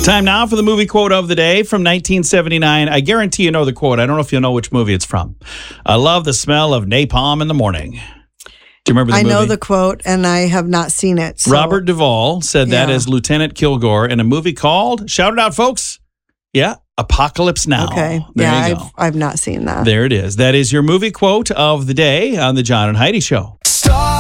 Time now for the movie quote of the day from 1979. I guarantee you know the quote. I don't know if you'll know which movie it's from. I love the smell of napalm in the morning. Do you remember the movie? I know the quote, and I have not seen it. So. Robert Duvall said that as Lieutenant Kilgore in a movie called, shout it out, folks. Yeah, Apocalypse Now. Okay. There you go. I've not seen that. There it is. That is your movie quote of the day on the John and Heidi Show.